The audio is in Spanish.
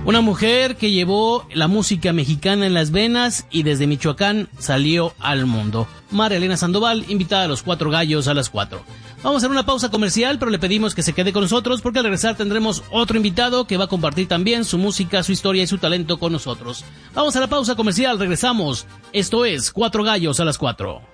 Una mujer que llevó la música mexicana en las venas y desde Michoacán salió al mundo. María Elena Sandoval, invitada a los 4 gallos a las 4. Vamos a hacer una pausa comercial, pero le pedimos que se quede con nosotros porque al regresar tendremos otro invitado que va a compartir también su música, su historia y su talento con nosotros. Vamos a la pausa comercial, regresamos. Esto es 4 gallos a las 4.